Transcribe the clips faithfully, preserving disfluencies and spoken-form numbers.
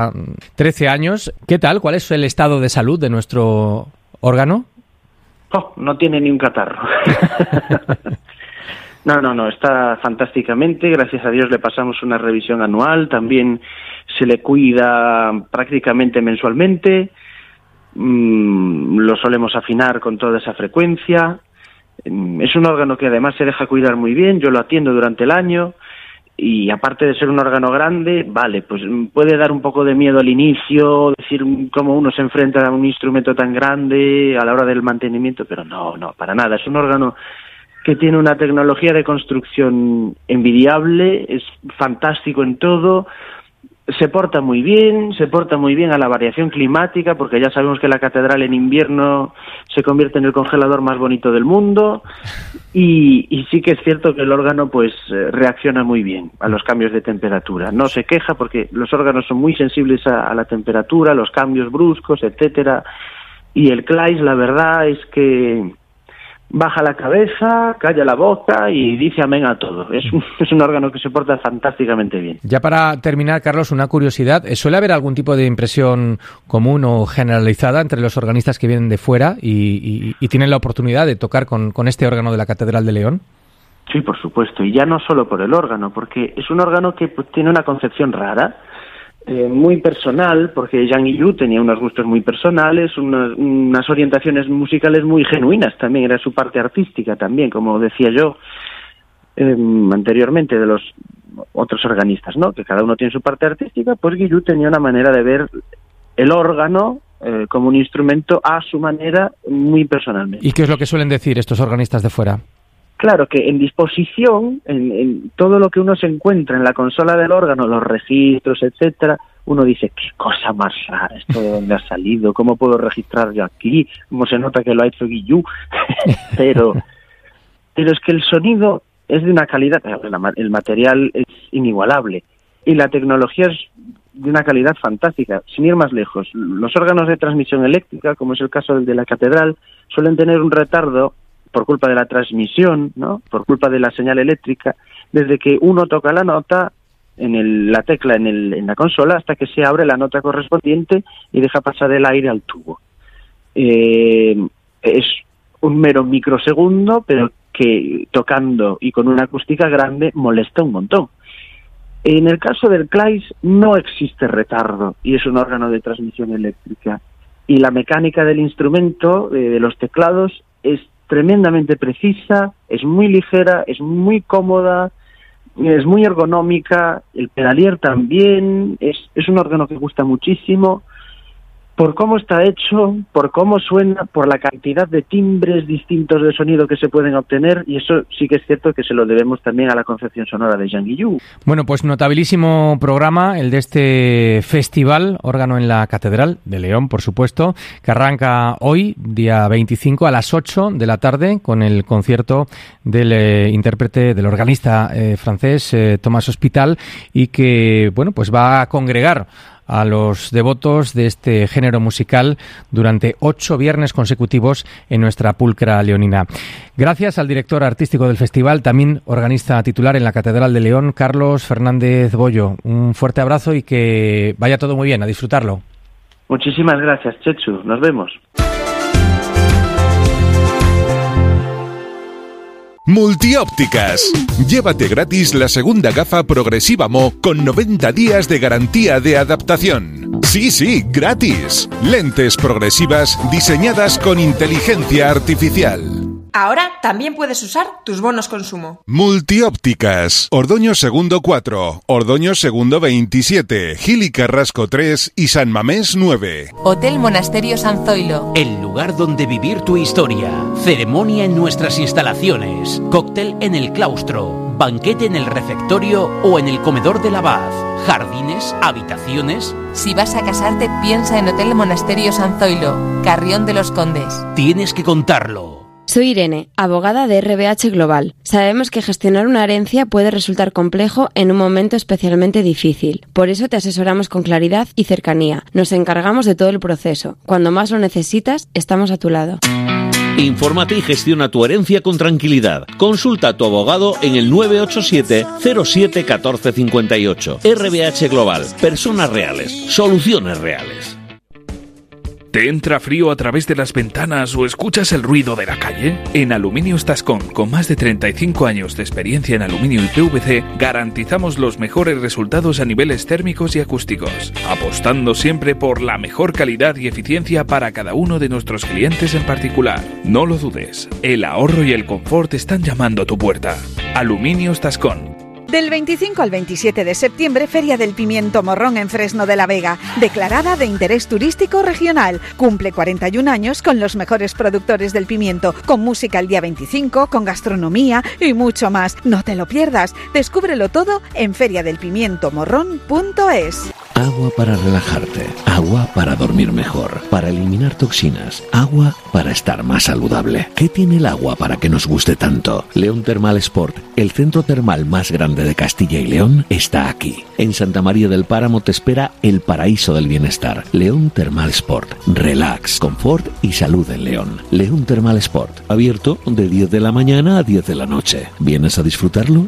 trece años. ¿Qué tal? ¿Cuál es el estado de salud de nuestro órgano? Oh, no tiene ni un catarro. No, no, no, está fantásticamente. Gracias a Dios le pasamos una revisión anual. También se le cuida prácticamente mensualmente. Mm, lo solemos afinar con toda esa frecuencia. Es un órgano que además se deja cuidar muy bien. Yo lo atiendo durante el año. Y aparte de ser un órgano grande, vale, pues puede dar un poco de miedo al inicio, decir cómo uno se enfrenta a un instrumento tan grande a la hora del mantenimiento, pero no, no, para nada. Es un órgano que tiene una tecnología de construcción envidiable, es fantástico en todo, se porta muy bien, se porta muy bien a la variación climática, porque ya sabemos que la catedral en invierno se convierte en el congelador más bonito del mundo, y, y sí que es cierto que el órgano pues reacciona muy bien a los cambios de temperatura. No se queja porque los órganos son muy sensibles a, a la temperatura, los cambios bruscos, etcétera. Y el Clais, la verdad es que baja la cabeza, calla la boca y dice amén a todo. Es un, es un órgano que se porta fantásticamente bien. Ya para terminar, Carlos, una curiosidad. ¿Suele haber algún tipo de impresión común o generalizada entre los organistas que vienen de fuera y, y, y tienen la oportunidad de tocar con, con este órgano de la Catedral de León? Sí, por supuesto. Y ya no solo por el órgano, porque es un órgano que pues, tiene una concepción rara. Eh, muy personal, porque Jean Guillou tenía unos gustos muy personales, unas, unas orientaciones musicales muy genuinas también, era su parte artística también, como decía yo eh, anteriormente de los otros organistas, ¿no? Que cada uno tiene su parte artística, pues Guillou tenía una manera de ver el órgano eh, como un instrumento a su manera, muy personalmente. ¿Y qué es lo que suelen decir estos organistas de fuera? Claro que en disposición, en, en todo lo que uno se encuentra en la consola del órgano, los registros, etcétera, uno dice, qué cosa más rara, esto de dónde ha salido, cómo puedo registrar yo aquí, cómo se nota que lo ha hecho Guillou, pero, pero es que el sonido es de una calidad, el material es inigualable y la tecnología es de una calidad fantástica. Sin ir más lejos, los órganos de transmisión eléctrica, como es el caso del de la catedral, suelen tener un retardo por culpa de la transmisión, ¿no? Por culpa de la señal eléctrica, desde que uno toca la nota en el, la tecla en, el, en la consola hasta que se abre la nota correspondiente y deja pasar el aire al tubo. Eh, es un mero microsegundo, pero que tocando y con una acústica grande molesta un montón. En el caso del Clais no existe retardo y es un órgano de transmisión eléctrica. Y la mecánica del instrumento, de, de los teclados, es tremendamente precisa, es muy ligera, es muy cómoda, es muy ergonómica, el pedalier también, es, es un órgano que gusta muchísimo, por cómo está hecho, por cómo suena, por la cantidad de timbres distintos de sonido que se pueden obtener, y eso sí que es cierto que se lo debemos también a la concepción sonora de Jean Guillou. Bueno, pues notabilísimo programa, el de este festival, órgano en la Catedral de León, por supuesto, que arranca hoy, día veinticinco, a las ocho de la tarde, con el concierto del eh, intérprete, del organista eh, francés, eh, Thomas Hospital, y que, bueno, pues va a congregar a los devotos de este género musical durante ocho viernes consecutivos en nuestra pulcra leonina. Gracias al director artístico del festival, también organista titular en la Catedral de León, Carlos Fernández Bollo. Un fuerte abrazo y que vaya todo muy bien, a disfrutarlo. Muchísimas gracias, Chechu. Nos vemos. Multiópticas. Llévate gratis la segunda gafa Progresiva Mo con noventa días de garantía de adaptación. Sí, sí, gratis. Lentes progresivas diseñadas con inteligencia artificial. Ahora también puedes usar tus bonos consumo. Multiópticas. Ordoño Segundo cuatro, Ordoño Segundo veintisiete, Gil y Carrasco tres y San Mamés nueve. Hotel Monasterio San Zoilo. El lugar donde vivir tu historia. Ceremonia en nuestras instalaciones. Cóctel en el claustro. Banquete en el refectorio o en el comedor del abad. Jardines, habitaciones. Si vas a casarte, piensa en Hotel Monasterio San Zoilo, Carrión de los Condes. Tienes que contarlo. Soy Irene, abogada de R B H Global. Sabemos que gestionar una herencia puede resultar complejo en un momento especialmente difícil. Por eso te asesoramos con claridad y cercanía. Nos encargamos de todo el proceso. Cuando más lo necesitas, estamos a tu lado. Infórmate y gestiona tu herencia con tranquilidad. Consulta a tu abogado en el nueve ocho siete cero siete uno cuatro cinco ocho. R B H Global. Personas reales. Soluciones reales. ¿Te entra frío a través de las ventanas o escuchas el ruido de la calle? En Aluminios Tascón, con más de treinta y cinco años de experiencia en aluminio y P V C, garantizamos los mejores resultados a niveles térmicos y acústicos, apostando siempre por la mejor calidad y eficiencia para cada uno de nuestros clientes en particular. No lo dudes, el ahorro y el confort están llamando a tu puerta. Aluminios Tascón. Del veinticinco al veintisiete de septiembre, Feria del Pimiento Morrón en Fresno de la Vega, declarada de interés turístico regional. Cumple cuarenta y un años con los mejores productores del pimiento, con música el día veinticinco, con gastronomía y mucho más. No te lo pierdas, descúbrelo todo en feria del pimiento morrón punto es. Agua para relajarte, agua para dormir mejor, para eliminar toxinas, agua para estar más saludable. ¿Qué tiene el agua para que nos guste tanto? León Termal Sport, el centro termal más grande de Castilla y León, está aquí. En Santa María del Páramo te espera el paraíso del bienestar. León Termal Sport, relax, confort y salud en León. León Termal Sport, abierto de diez de la mañana a diez de la noche. ¿Vienes a disfrutarlo?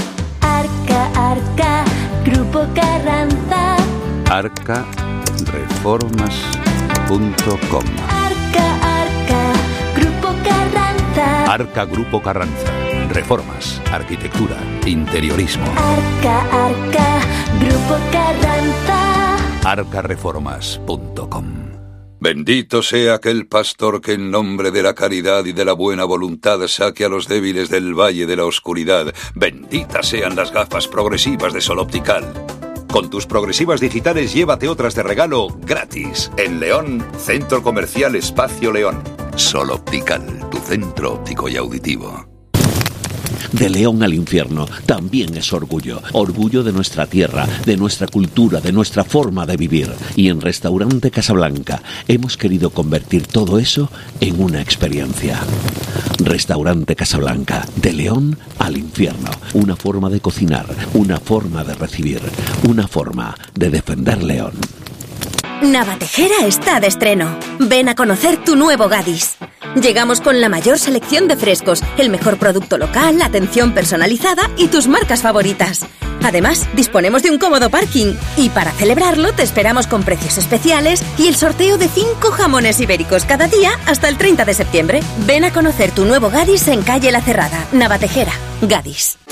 Arca, Arca, Grupo Carranza. arca reformas punto com. Arca, Arca, Grupo Carranza. Arca Grupo Carranza. Reformas, arquitectura, interiorismo. Arca, Arca, Grupo Carranza. arca reformas punto com. Bendito sea aquel pastor que en nombre de la caridad y de la buena voluntad saque a los débiles del valle de la oscuridad. Benditas sean las gafas progresivas de Sol Optical. Con tus progresivas digitales llévate otras de regalo gratis. En León, Centro Comercial Espacio León. Sol Optical, tu centro óptico y auditivo. De León al infierno también es orgullo. Orgullo de nuestra tierra, de nuestra cultura, de nuestra forma de vivir. Y en Restaurante Casablanca hemos querido convertir todo eso en una experiencia. Restaurante Casablanca, de León al infierno. Una forma de cocinar, una forma de recibir, una forma de defender León. Navatejera está de estreno. Ven a conocer tu nuevo Gadis. Llegamos con la mayor selección de frescos, el mejor producto local, atención personalizada y tus marcas favoritas. Además, disponemos de un cómodo parking. Y para celebrarlo, te esperamos con precios especiales y el sorteo de cinco jamones ibéricos cada día hasta el treinta de septiembre. Ven a conocer tu nuevo Gadis en calle La Cerrada, Navatejera, Gadis.